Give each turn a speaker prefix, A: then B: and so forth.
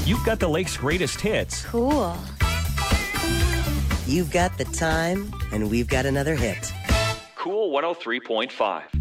A: You've got the lake's greatest hits.
B: Cool.
C: You've got the time, and we've got another hit.
A: Cool 103.5.